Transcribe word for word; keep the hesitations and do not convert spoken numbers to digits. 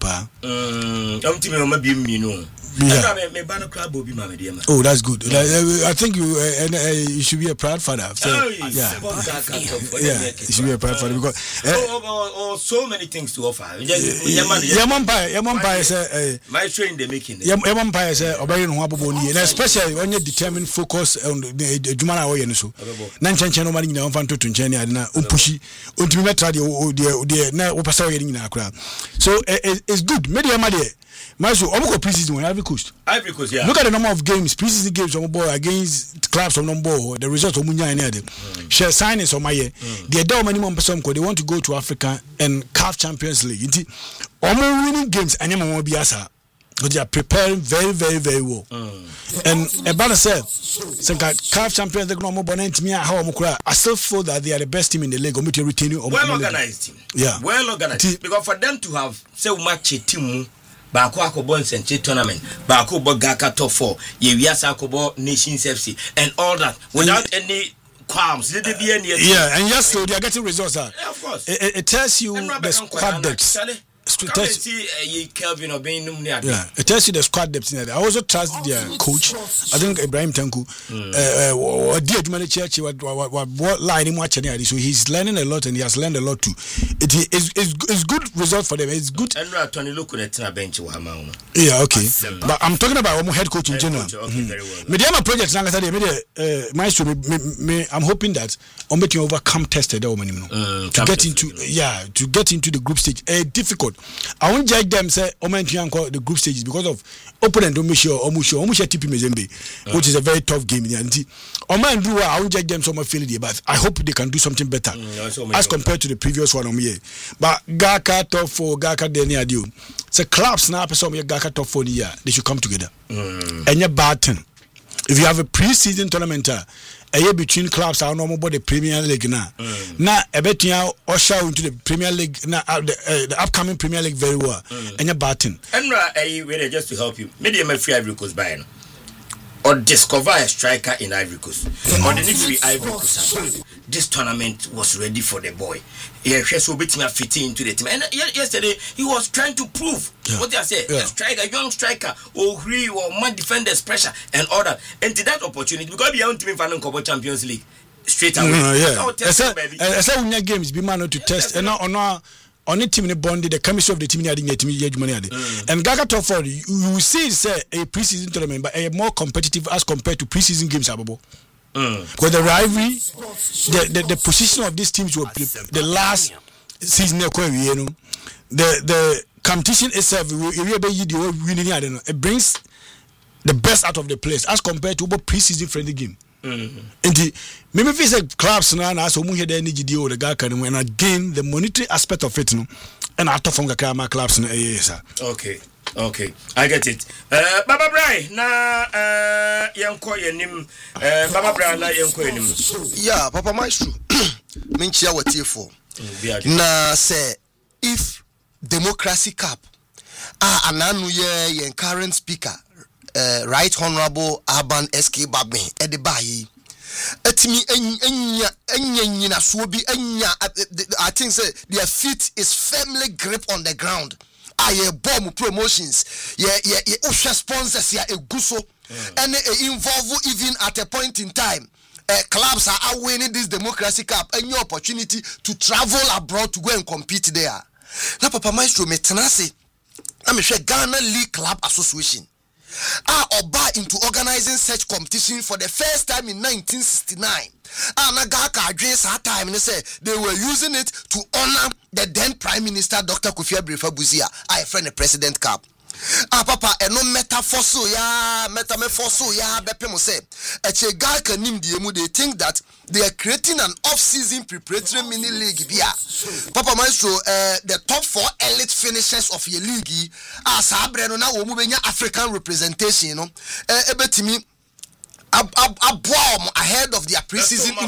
pa. Mm, I'm thinking maybe me no. Yeah. Oh, that's good. Mm. I think you uh, and, uh, you should be a proud father. So, oh, yeah, yeah, yeah, you should be a proud father because uh, oh, oh, oh, so many things to offer. Yeah, mom, yeah, mom, say, my train they making. Yeah, mom, say, obey no aboboni, and especially when you determine focus on the Jumana way and so. Nanchan channel money now fan to Tunchania and Umpushi, Untimetra, the the na opasa in Accra. So it's good. Media Madi. Maso, Omoko preseason on Ivory Coast. Ivory Coast, yeah. Look at the number of games, preseason games on board against clubs on board. The results of Munya and Ede. Share signings on my year. The Adele minimum person they want to go to Africa and C A F Champions League. Inti, Omo winning games and Yama Biasa. But they are preparing very, very, very well. Mm. And Ebana said, C A F Champions League no more bonnet me how Omokra. I still feel that they are the best team in the league. Or retaining well organized team. Yeah. Well organized. T- because for them to have so much a team. Baako akobo Nsenche tournament, Baako bo Gaka top four, Yewiasa akobo Nations F C, and all that without and, any qualms. Let there be any. Yeah, and yes, so they are getting results. Yeah, of course. It, it, it tells you the squad depth. It tells you Kelvin or being yeah, it tells you the squad depth in there. I also trust their coach. I think Ibrahim Tanku. Uh, dear to manage church, what what line him watching here. So he's learning a lot and he has learned a lot too. It is it's, it's good result for them. It's good. And Tony look at the bench. Yeah, okay. But I'm talking about our head coach in general. Okay, very well. Media project. Maestro, I'm hoping that I'm making overcome tested to get into yeah to get into the group stage. Uh, difficult. I won't judge them say Omentian the group stages because of opponent Omusho Omusho Omusho T P Mazembe, which is a very tough game in the anti. Oman do I won't judge them so much failure, but I hope they can do something better mm, as compared to the previous one on me. But Gaka top four, Gaka Deni Adio. So clubs now some Gaka top four year, they should come together. Mm. And your baton. If you have a pre-season tournament, a year between clubs are normal about the Premier League now. Mm. Now, a bet you usher into the Premier League now, uh, the, uh, the upcoming Premier League very well. Mm. And your batting. And uh, just to help you, maybe I'm a free Ivory Coast buying. Or discover a striker in Ivory Coast. Mm. Or the need free Ivory Coast. This tournament was ready for the boy. Yeah, he so bit me fitting into the team. And yesterday he was trying to prove yeah. what I say. Yeah. A striker, young striker, or three or more defenders pressure and all that. And to that opportunity, because we want to be fan of Champions League straight away. Mm, yeah. I said when your games be man to yes, test and not on our on the team in the bond, the chemistry of the team in the team money. And Gaga top four, you will see say a preseason tournament, but a more competitive as compared to preseason games, Ababo. Mm. Because the rivalry, the, the the position of these teams were the last season, you know, the the competition itself, it brings the best out of the players as compared to a pre-season friendly game. Mm-hmm. And the maybe if it's a clubs now, as we hear the energy deal the guy can and again the monetary aspect of it, no, and I talk from the clubs, okay. Okay, I get it. Uh, Baba Bray, na uh, yanko yenim. Uh, Baba Bray na yanko yenim. Yeah, Papa Maestro. Minchia what here for? Na say if Democracy Cup, ah, ananu ye yen current speaker, uh, Right Honorable Aban S K Babin, Edebayi. Etimi enya enya nyina so bi enya. I think say their feet is firmly grip on the ground. Aye bomb promotions yeah yeah yeah usha sponsors yeah eguso and uh, involve even at a point in time uh, clubs are winning this Democracy Cup and your opportunity to travel abroad to go and compete there. Na Papa Maestro me tenase na me hwe Ghana League Club Association are oba into organizing such competition for the first time in nineteen sixty-nine. And Agaka address that time and say they were using it to honor the then Prime Minister Doctor Kofi Abrefa Buzia, I friend the President Cup. Ah papa, and no metaphor so ya metaphor so ya bepemo say a chegaka nim diemu they think that they are creating an off-season preparatory mini league bia. Papa Maestro, uh, the top four elite finishers of your league as abreno na wo mu benya African representation, you know. Uh, ebetimi ab ab ab ahead of their preseason